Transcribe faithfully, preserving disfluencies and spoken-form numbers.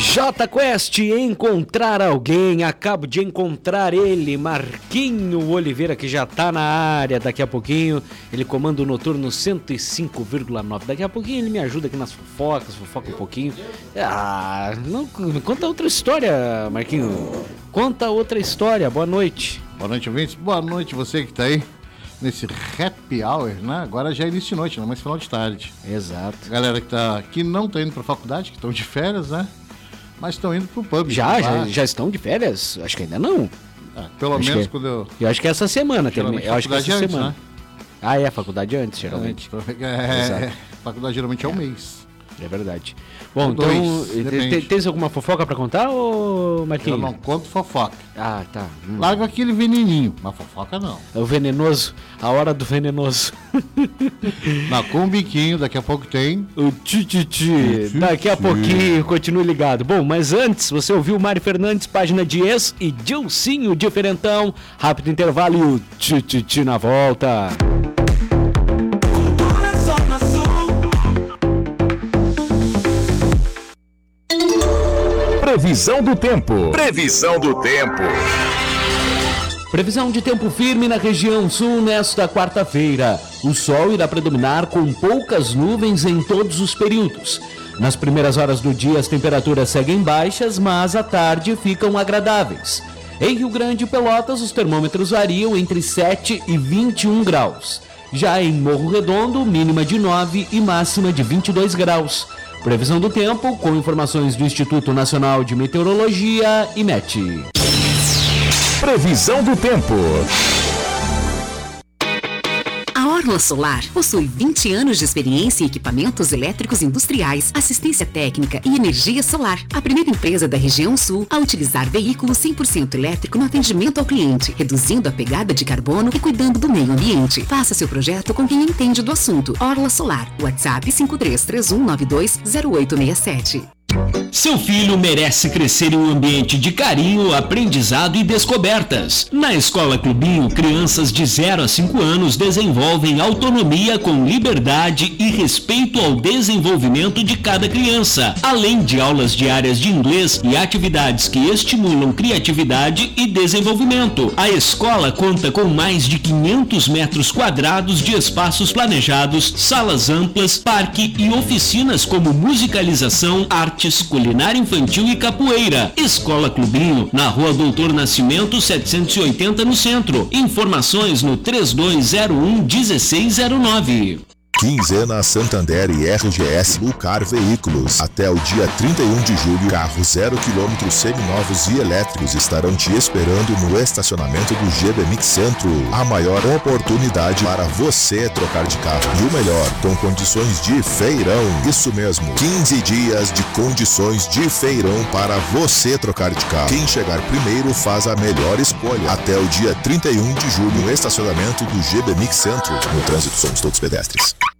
J Quest, encontrar alguém. Acabo de encontrar ele, Marquinho Oliveira, que já tá na área daqui a pouquinho. Ele comanda o Noturno cento e cinco vírgula nove. Daqui a pouquinho ele me ajuda aqui nas fofocas, fofoca um pouquinho. Ah, não, conta outra história, Marquinho. Conta outra história. Boa noite. Boa noite, ouvintes. Boa noite você que tá aí nesse happy hour, né? Agora já é início de noite, não, mas final de tarde. Exato. Galera que, tá, que não tá indo pra faculdade, que estão de férias, né? Mas estão indo pro pub. Já, já, já estão de férias? Acho que ainda não. Ah, pelo acho menos que, quando eu... Eu acho que é essa semana. Termi... Eu acho que é essa antes, semana. Né? Ah, é, a faculdade antes, geralmente. É, é faculdade geralmente é um mês. É verdade. Bom, ou então, dois, tem, tens alguma fofoca pra contar, ô Marquinhos? Eu não conto fofoca. Ah, tá. Hum. Larga aquele veneninho, mas fofoca não. É o venenoso, a hora do venenoso. Na com um biquinho, daqui a pouco tem. O tititi, daqui a pouquinho, continue ligado. Bom, mas antes, você ouviu Mari Fernandes, página de ex e Dilcinho Diferentão. Rápido intervalo e o tititi na volta. Previsão do tempo. Previsão do tempo. Previsão de tempo firme na região sul nesta quarta-feira. O sol irá predominar com poucas nuvens em todos os períodos. Nas primeiras horas do dia as temperaturas seguem baixas, mas à tarde ficam agradáveis. Em Rio Grande e Pelotas os termômetros variam entre sete e vinte e um graus. Já em Morro Redondo, mínima de nove e máxima de vinte e dois graus. Previsão do tempo com informações do Instituto Nacional de Meteorologia, IMET. Previsão do tempo. A Orla Solar possui vinte anos de experiência em equipamentos elétricos industriais, assistência técnica e energia solar. A primeira empresa da região sul a utilizar veículo cem por cento elétrico no atendimento ao cliente, reduzindo a pegada de carbono e cuidando do meio ambiente. Faça seu projeto com quem entende do assunto. Orla Solar. WhatsApp cinco três três um nove dois zero oito seis sete. Seu filho merece crescer em um ambiente de carinho, aprendizado e descobertas. Na Escola Clubinho, crianças de zero a cinco anos desenvolvem autonomia com liberdade e respeito ao desenvolvimento de cada criança, além de aulas diárias de inglês e atividades que estimulam criatividade e desenvolvimento. A escola conta com mais de quinhentos metros quadrados de espaços planejados, salas amplas, parque e oficinas como musicalização, arte, culinária infantil e capoeira. Escola Clubinho, na Rua Doutor Nascimento setecentos e oitenta no centro. Informações no três dois zero um um seis zero nove. Quinzena Santander e R G S Lucar Veículos. Até o dia trinta e um de julho, carros zero quilômetros seminovos e elétricos estarão te esperando no estacionamento do G B Mix Centro. A maior oportunidade para você trocar de carro. E o melhor, com condições de feirão. Isso mesmo, quinze dias de condições de feirão para você trocar de carro. Quem chegar primeiro faz a melhor escolha. Até o dia trinta e um de julho, no estacionamento do G B Mix Centro. No trânsito somos todos pedestres.